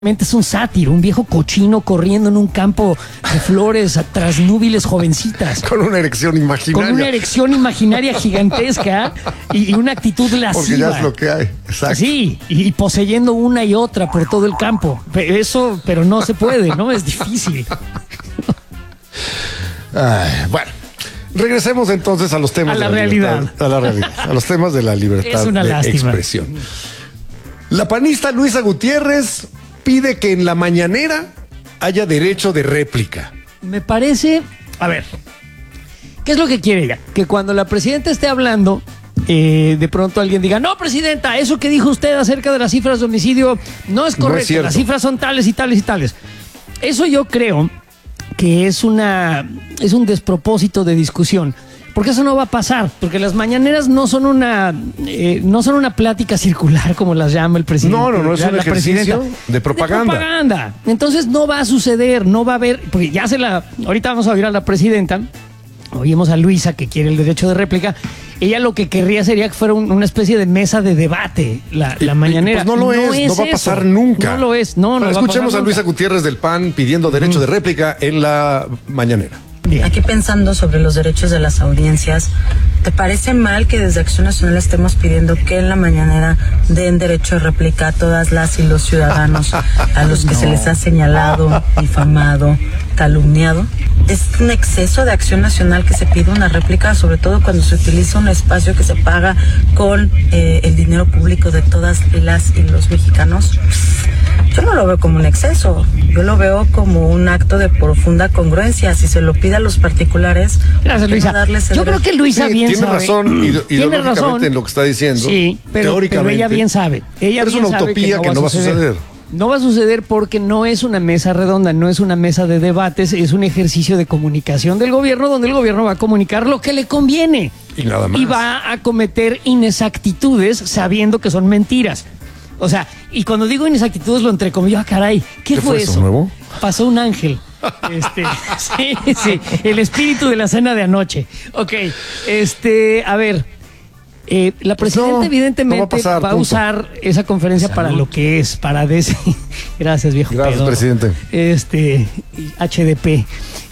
Es un sátiro, un viejo cochino corriendo en un campo de flores tras núbiles jovencitas. Con una erección imaginaria. Con una erección imaginaria gigantesca y una actitud lasciva. Porque ya es lo que hay. Exacto. Sí, y poseyendo una y otra por todo el campo. Eso, pero no se puede, ¿no? Es difícil. Ay, bueno. Regresemos entonces a los temas a la de realidad. Libertad, a la realidad, a los temas de la libertad de expresión. La panista Luisa Gutiérrez pide que en la mañanera haya derecho de réplica. Me parece, a ver, ¿qué es lo que quiere ella? Que cuando la presidenta esté hablando, de pronto alguien diga, no, presidenta, eso que dijo usted acerca de las cifras de homicidio no es correcto, las cifras son tales y tales y tales. Eso yo creo que es un despropósito de discusión. Porque eso no va a pasar, porque las mañaneras no son una plática circular como las llama el presidente. No, es un ejercicio de propaganda. Entonces no va a suceder, no va a haber, porque ahorita vamos a oír a la presidenta, oímos a Luisa que quiere el derecho de réplica. Ella lo que querría sería que fuera una especie de mesa de debate, la mañanera. Pues no va a pasar nunca. No lo es, no escuchemos a Luisa Gutiérrez del PAN pidiendo derecho de réplica en la mañanera. Bien. Aquí pensando sobre los derechos de las audiencias, ¿te parece mal que desde Acción Nacional estemos pidiendo que en la mañanera den derecho de réplica a todas las y los ciudadanos a los que se les ha señalado, difamado, calumniado? Es un exceso de Acción Nacional que se pide una réplica, sobre todo cuando se utiliza un espacio que se paga con el dinero público de todas las y los mexicanos. Yo no lo veo como un exceso, yo lo veo como un acto de profunda congruencia. Si se lo pide a los particulares, gracias, Luisa. Yo creo que Luisa bien tiene sabe. Razón, ideológicamente en lo que está diciendo. Sí, pero ella bien sabe. Ella es una utopía que no va a suceder. No va a suceder porque no es una mesa redonda, no es una mesa de debates, es un ejercicio de comunicación del gobierno donde el gobierno va a comunicar lo que le conviene. Y nada más. Y va a cometer inexactitudes sabiendo que son mentiras. O sea, y cuando digo inexactitudes lo entrecomillo, caray, ¿qué fue eso? ¿Nuevo? Pasó un ángel. Sí, el espíritu de la cena de anoche. Ok, a ver, la presidenta evidentemente va a usar esa conferencia para lo que es, para decir, gracias viejo. Gracias, pedorro. presidente. HDP.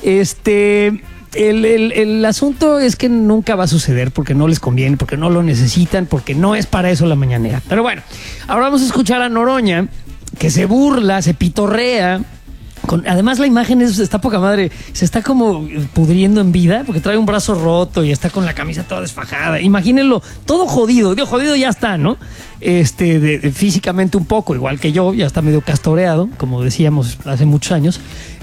El asunto es que nunca va a suceder porque no les conviene, porque no lo necesitan, porque no es para eso la mañanera. Pero bueno, ahora vamos a escuchar a Noroña, que se burla, se pitorrea. Además la imagen está poca madre, se está como pudriendo en vida porque trae un brazo roto y está con la camisa toda desfajada. Imagínenlo, todo jodido, jodido ya está, ¿no? Físicamente un poco, igual que yo, ya está medio castoreado, como decíamos hace muchos años.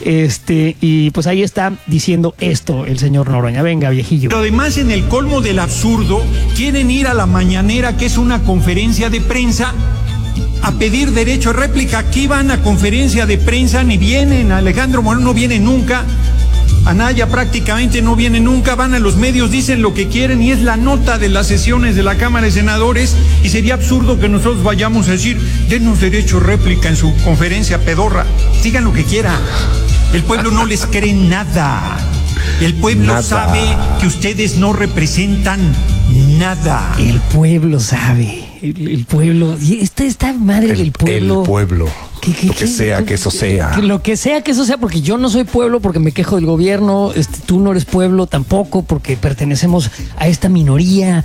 Y pues ahí está diciendo esto el señor Noroña. Venga, viejillo. Pero además, en el colmo del absurdo, quieren ir a la mañanera, que es una conferencia de prensa, a pedir derecho a réplica. Aquí van a conferencia de prensa, ni vienen. Alejandro Moreno no viene nunca. Anaya prácticamente no viene nunca. Van a los medios, dicen lo que quieren y es la nota de las sesiones de la Cámara de Senadores. Y sería absurdo que nosotros vayamos a decir, denos derecho a réplica en su conferencia pedorra. Digan lo que quieran. El pueblo no les cree nada. El pueblo sabe que ustedes no representan nada. El pueblo sabe. El pueblo. Esta madre del pueblo. El pueblo. Lo que sea que eso sea. Lo que sea que eso sea, porque yo no soy pueblo porque me quejo del gobierno, tú no eres pueblo tampoco porque pertenecemos a esta minoría,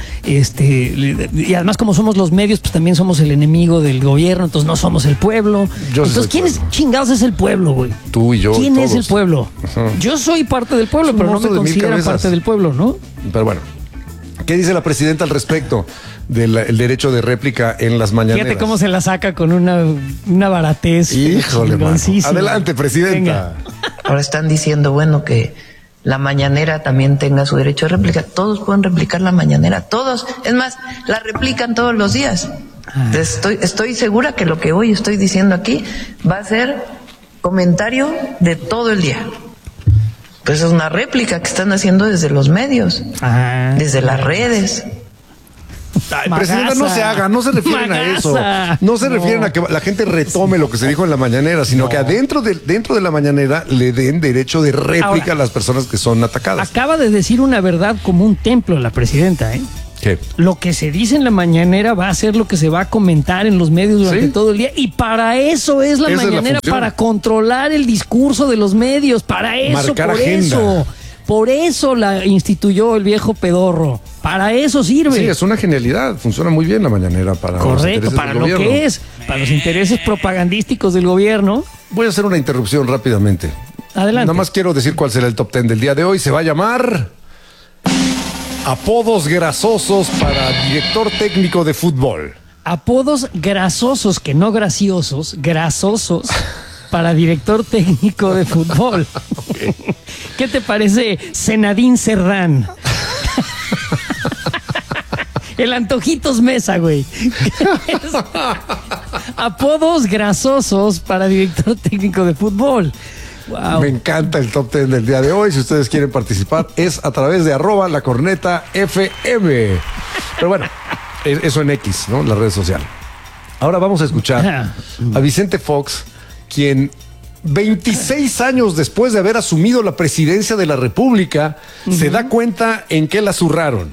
y además como somos los medios, pues también somos el enemigo del gobierno, entonces no somos el pueblo. Entonces, ¿quién chingados es el pueblo, güey? Tú y yo. ¿Quién todos. es el pueblo? Yo soy parte del pueblo, pero no me consideran parte del pueblo, ¿no? Pero bueno, ¿qué dice la presidenta al respecto del derecho de réplica en las mañaneras? Fíjate cómo se la saca con una baratez. Híjole, mano. Adelante, presidenta. Venga. Ahora están diciendo, bueno, que la mañanera también tenga su derecho de réplica. Todos pueden replicar la mañanera, todos. Es más, la replican todos los días. Estoy segura que lo que hoy estoy diciendo aquí va a ser comentario de todo el día. Pues es una réplica que están haciendo desde los medios, desde las redes. Presidenta, no se haga, no se refieren a eso. No se refieren a que la gente retome lo que se dijo en la mañanera, sino que dentro de la mañanera le den derecho de réplica a las personas que son atacadas. Acaba de decir una verdad como un templo la presidenta, ¿eh? ¿Qué? Lo que se dice en la mañanera va a ser lo que se va a comentar en los medios durante todo el día. Y para eso es la mañanera, para controlar el discurso de los medios. Para eso, marcar por agenda. eso. Por eso la instituyó el viejo pedorro. Para eso sirve. Sí, es una genialidad. Funciona muy bien la mañanera para correcto, los para del lo gobierno. que es, para los intereses propagandísticos del gobierno. Voy a hacer una interrupción rápidamente. Adelante. Nada más quiero decir cuál será el top 10 del día de hoy. Se va a llamar Apodos grasosos para director técnico de fútbol. Apodos grasosos, que no graciosos, grasosos para director técnico de fútbol. Okay. ¿Qué te parece Zenadín Serrán? El Antojitos Mesa, güey. Apodos grasosos para director técnico de fútbol. Wow. Me encanta el top 10 del día de hoy. Si ustedes quieren participar, es a través de @lacornetafm. Pero bueno, eso en X, ¿no? La red social. Ahora vamos a escuchar a Vicente Fox, quien 26 años después de haber asumido la presidencia de la República, se da cuenta en qué la zurraron.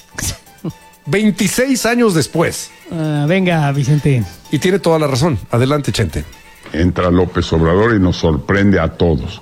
26 años después. Venga, Vicente. Y tiene toda la razón. Adelante, Chente. Entra López Obrador y nos sorprende a todos.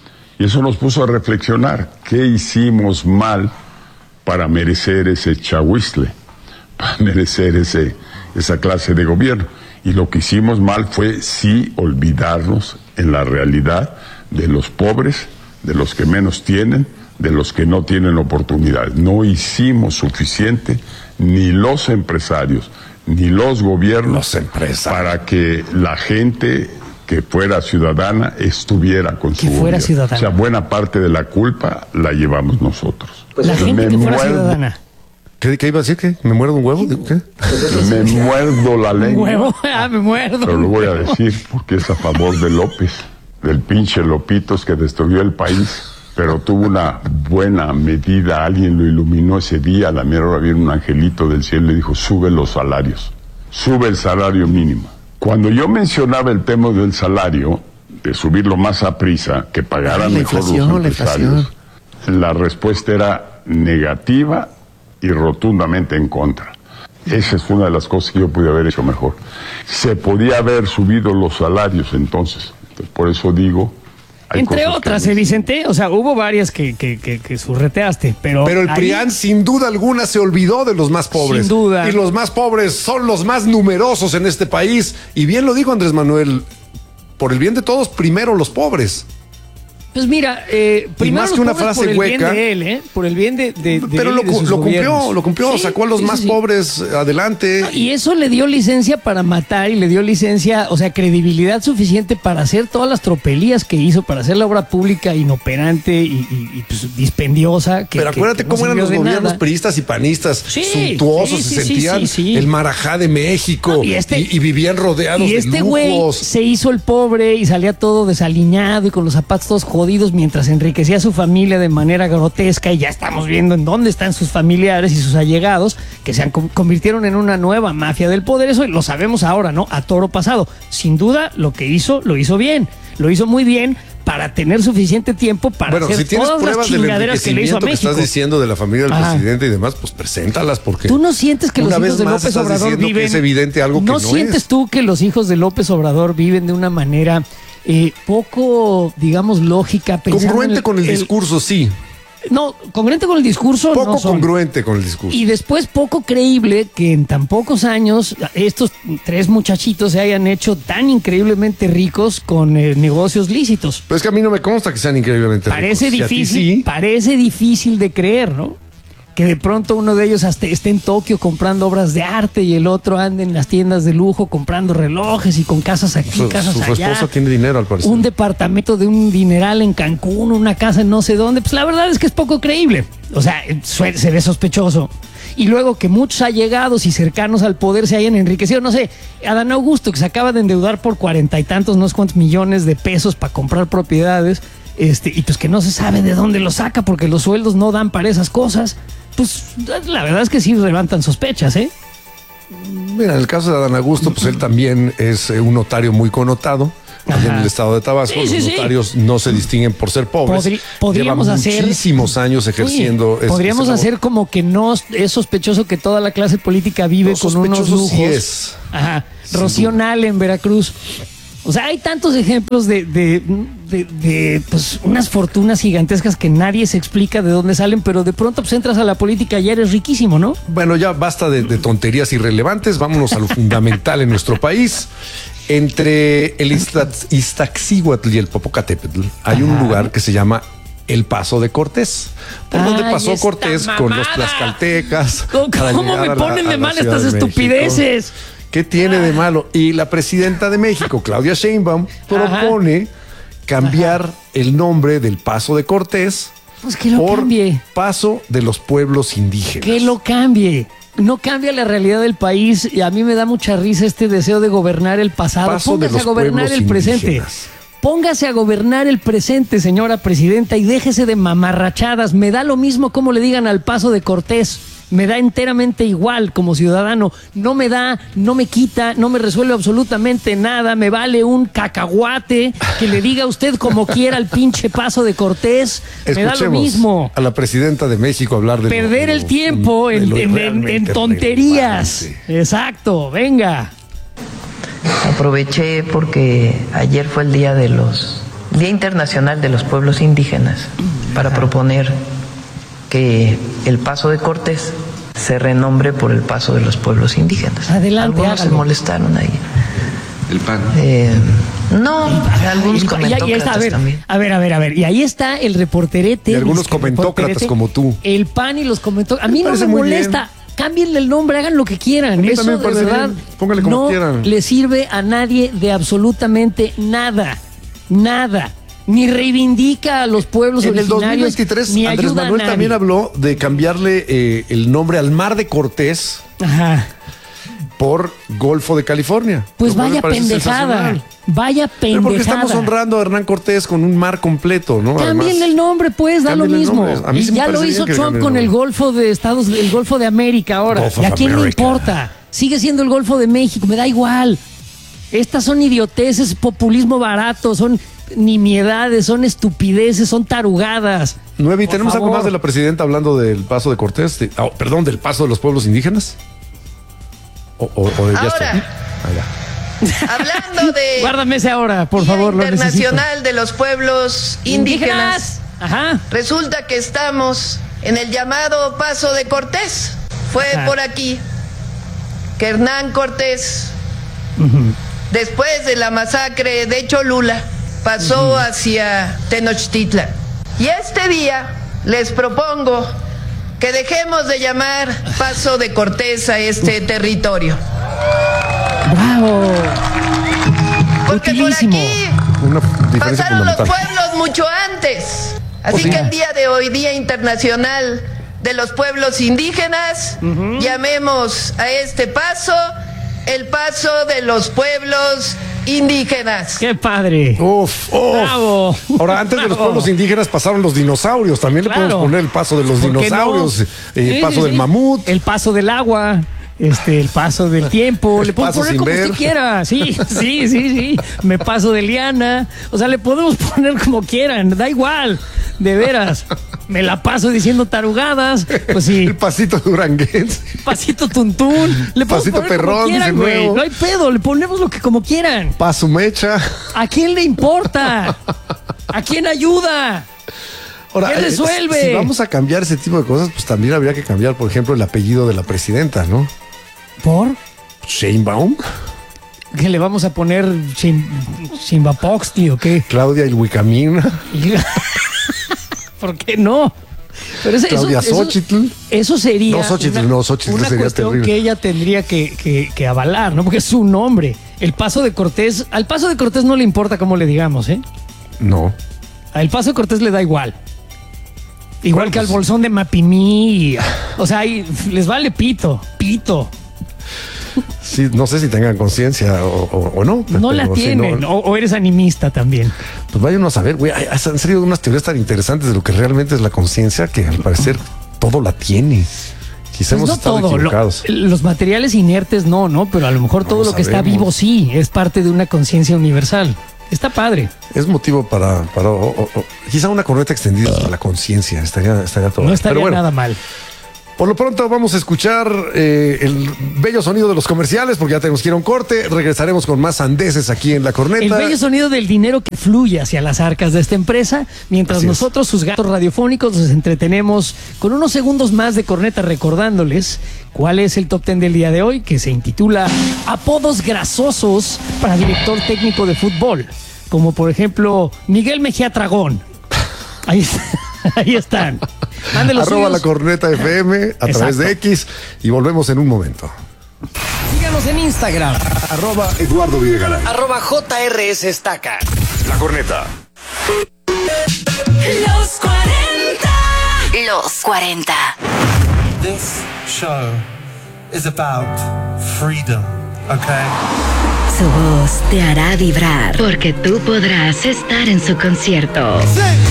Y eso nos puso a reflexionar. ¿Qué hicimos mal para merecer ese chahuizle? Para merecer esa clase de gobierno. Y lo que hicimos mal fue sí olvidarnos en la realidad de los pobres, de los que menos tienen, de los que no tienen oportunidades. No hicimos suficiente, ni los empresarios, ni los gobiernos, para que la gente que fuera ciudadana estuviera con su gobierno. Ciudadana. O sea, buena parte de la culpa la llevamos nosotros. La gente que fuera ciudadana. ¿Qué iba a decir? ¿Qué? ¿Me muerdo un huevo? ¿Qué? Me muerdo la lengua. ¿Un huevo? Me muerdo. Pero lo voy a decir porque es a favor de López, del pinche Lopitos que destruyó el país. Pero tuvo una buena medida, alguien lo iluminó ese día, a la mera hora vino un angelito del cielo y le dijo, sube los salarios, sube el salario mínimo. Cuando yo mencionaba el tema del salario, de subirlo más a prisa, que pagaran mejor los empresarios, la respuesta era negativa y rotundamente en contra. Esa es una de las cosas que yo pude haber hecho mejor. Se podía haber subido los salarios entonces por eso digo... Entre otras, Vicente, o sea, hubo varias que surreteaste, pero el PRIAN sin duda alguna se olvidó de los más pobres. Sin duda. Y los más pobres son los más numerosos en este país. Y bien lo dijo Andrés Manuel, por el bien de todos, primero los pobres. Pues mira, primero más que una frase por el hueca, bien de él, por el bien de pero él lo y de sus cumplió, sí, sacó a los más pobres adelante. Y eso le dio licencia para matar y le dio licencia, o sea, credibilidad suficiente para hacer todas las tropelías que hizo, para hacer la obra pública inoperante y pues, dispendiosa. Pero acuérdate cómo eran los gobiernos priistas y panistas, suntuosos, se sentían el marajá de México y vivían rodeados de lujos. Y este güey se hizo el pobre y salía todo desaliñado y con los zapatos todos jodidos mientras enriquecía a su familia de manera grotesca, y ya estamos viendo en dónde están sus familiares y sus allegados que se convirtieron en una nueva mafia del poder. Eso lo sabemos ahora, ¿no? A toro pasado. Sin duda lo que hizo, lo hizo bien, lo hizo muy bien para tener suficiente tiempo para hacer si tienes todas las chingaderas que le hizo a México. Que estás diciendo de la familia del presidente y demás, pues preséntalas, porque tú no sientes que los hijos de López Obrador viven, que es evidente algo que no sientes tú que los hijos de López Obrador viven de una manera poco, digamos, lógica, congruente con el discurso, sí. No, congruente con el discurso. Poco no son. Congruente con el discurso. Y después poco creíble que en tan pocos años estos tres muchachitos se hayan hecho tan increíblemente ricos con negocios lícitos. Pero es que a mí no me consta que sean increíblemente parece ricos. Difícil, parece difícil de creer, ¿no? Que de pronto uno de ellos hasta esté en Tokio comprando obras de arte y el otro ande en las tiendas de lujo comprando relojes y con casas aquí, casas allá. Su esposa tiene dinero, al parecer. Un departamento de un dineral en Cancún, una casa en no sé dónde. Pues la verdad es que es poco creíble. O sea, se ve sospechoso. Y luego que muchos allegados y cercanos al poder se hayan enriquecido. No sé, Adán Augusto, que se acaba de endeudar por 40 y tantos, no sé cuántos millones de pesos para comprar propiedades, y pues que no se sabe de dónde lo saca porque los sueldos no dan para esas cosas. Pues la verdad es que sí levantan sospechas, ¿eh? Mira, en el caso de Adán Augusto, pues él también es un notario muy connotado. allá en el estado de Tabasco. Sí, Los sí, notarios no se distinguen por ser pobres. Podríamos Llevan hacer muchísimos años ejerciendo. Sí, podríamos hacer como que no es sospechoso que toda la clase política vive con unos lujos. Sí es. Ajá. Rocío Nale en Veracruz. O sea, hay tantos ejemplos de pues, unas fortunas gigantescas que nadie se explica de dónde salen, pero de pronto pues entras a la política y ya eres riquísimo, ¿no? Bueno, ya basta de tonterías irrelevantes. Vámonos a lo fundamental en nuestro país. Entre el Iztaccíhuatl y el Popocatépetl hay un lugar que se llama El Paso de Cortés, por donde pasó Cortés con los tlaxcaltecas. ¿Cómo me ponen de mal estas estupideces? ¿Qué tiene de malo? Y la presidenta de México, Claudia Sheinbaum, propone cambiar el nombre del Paso de Cortés pues que lo por cambie. Paso de los Pueblos Indígenas. Que lo cambie. No cambia la realidad del país y a mí me da mucha risa este deseo de gobernar el pasado. Paso Póngase de los a gobernar pueblos el presente. indígenas. Póngase a gobernar el presente, señora presidenta, y déjese de mamarrachadas. Me da lo mismo como le digan al Paso de Cortés. Me da enteramente igual como ciudadano. No me da, no me quita, no me resuelve absolutamente nada. Me vale un cacahuate que le diga a usted como quiera al pinche Paso de Cortés. Me da lo mismo. A la presidenta de México hablar de perder el tiempo en tonterías. Relevante. Exacto, venga. Aproveché porque ayer fue el Día Internacional de los Pueblos Indígenas para proponer que el Paso de Cortés se renombre por el Paso de los Pueblos Indígenas. Adelante, algunos se molestaron ahí. El PAN. No, algunos comentócratas también. A ver. Y ahí está el reporterete. Y algunos comentócratas como tú. El PAN y los comentócratas. A mí no me muy molesta. Bien. Cámbienle el nombre, hagan lo que quieran. Eso de verdad póngale como quieran. Le sirve a nadie de absolutamente nada. Nada. Ni reivindica a los pueblos originarios. En el 2023, ni Andrés ayuda Manuel a nadie. también habló de cambiarle el nombre al Mar de Cortés. Ajá. Por Golfo de California. Pues vaya pendejada. Vaya pendejada. Pero porque estamos honrando a Hernán Cortés con un mar completo, ¿no? Cámbienle el nombre, pues, da lo mismo. Y ya lo hizo Trump con el Golfo de el Golfo de América ahora. ¿Y a quién le importa? Sigue siendo el Golfo de México, me da igual. Estas son idioteces, populismo barato, son nimiedades, son estupideces, son tarugadas. 9, ¿y tenemos algo más de la presidenta hablando del Paso de Cortés? Perdón, del Paso de los Pueblos Indígenas. Ahora, hablando de guárdame ese ahora, por favor. Internacional de los Pueblos Indígenas. Ajá. Resulta que estamos en el llamado Paso de Cortés. Fue por aquí que Hernán Cortés, después de la masacre de Cholula, pasó hacia Tenochtitlan. Y este día les propongo que dejemos de llamar Paso de Cortés a este territorio. ¡Bravo! Porque Utilísimo. por aquí pasaron los pueblos mucho antes. Así que el día de hoy, Día Internacional de los Pueblos Indígenas, llamemos a este paso el Paso de los Pueblos Indígenas. ¡Qué padre! ¡Uf! ¡Bravo! Ahora, antes de los pueblos indígenas pasaron los dinosaurios. También le podemos poner el paso de los dinosaurios, el paso del mamut. El paso del agua. El paso del tiempo, le podemos poner como usted quiera, sí, me paso de liana, o sea, le podemos poner como quieran, da igual, de veras, me la paso diciendo tarugadas, pues sí. El pasito duranguense. Pasito tuntún, le podemos pasito poner perrón, como quieran, dice güey, nuevo. no hay pedo, le ponemos lo que como quieran. Paso mecha. ¿A quién le importa? ¿A quién ayuda? Ahora, ¿qué resuelve? Si vamos a cambiar ese tipo de cosas, pues también habría que cambiar, por ejemplo, el apellido de la presidenta, ¿no? ¿Por? Sheinbaum. ¿Qué le vamos a poner? ¿Chimbapoxtli o qué? Claudia Ilhuicamina. ¿Por qué no? Pero Claudia Xochitl. Eso sería No, Xochitl una sería cuestión terrible. que ella tendría que avalar, ¿no? Porque es su nombre. El Paso de Cortés, al Paso de Cortés no le importa cómo le digamos, ¿eh? No. Al Paso de Cortés le da igual. Igual Bueno, que al pues, Bolsón de Mapimí. O sea, ahí les vale pito. Sí, no sé si tengan conciencia o no. No la pero tienen. sí, no, O eres animista también. pues váyanos a ver, güey. Han salido unas teorías tan interesantes de lo que realmente es la conciencia que al parecer todo la tiene. Quizá hemos no estado todo, equivocados. los materiales inertes no, pero a lo mejor todo lo que está sabemos. vivo sí, es parte de una conciencia universal. Está padre. Es motivo para quizá una corneta extendida para la conciencia. Estaría todo. No estaría Pero bueno, nada mal. por lo pronto vamos a escuchar el bello sonido de los comerciales porque ya tenemos que ir a un corte. Regresaremos con más sandeces aquí en La Corneta. El bello sonido del dinero que fluye hacia las arcas de esta empresa, mientras Así es. nosotros, sus gatos radiofónicos, nos entretenemos con unos segundos más de corneta recordándoles cuál es el top 10 del día de hoy, que se intitula Apodos grasosos para director técnico de fútbol, como por ejemplo Miguel Mejía Tragón. Ahí están. Manden los Arroba suyos. La Corneta FM a través de X y volvemos en un momento. Síganos en Instagram. Arroba Eduardo Videgaray. Arroba JRS Estaca. La Corneta. Los 40. Los 40. This show is about freedom, okay? Su voz te hará vibrar porque tú podrás estar en su concierto.